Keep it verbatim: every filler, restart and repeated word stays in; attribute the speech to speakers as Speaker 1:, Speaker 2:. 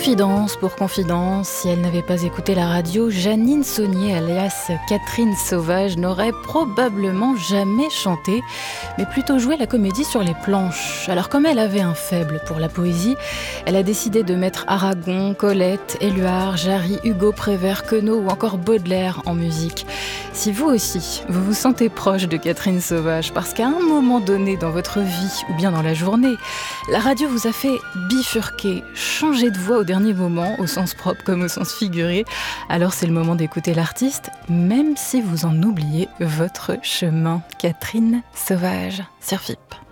Speaker 1: Confidence pour confidence, si elle n'avait pas écouté la radio, Janine Saunier, alias Catherine Sauvage, n'aurait probablement jamais chanté, mais plutôt joué la comédie sur les planches. Alors comme elle avait un faible pour la poésie, elle a décidé de mettre Aragon, Colette, Éluard, Jarry, Hugo Prévert, Queneau ou encore Baudelaire en musique. Si vous aussi, vous vous sentez proche de Catherine Sauvage, parce qu'à un moment donné dans votre vie ou bien dans la journée, la radio vous a fait bifurquer, changer de voix au dernier moment, au sens propre comme au sens figuré, alors c'est le moment d'écouter l'artiste, même si vous en oubliez votre chemin. Catherine Sauvage sur F I P.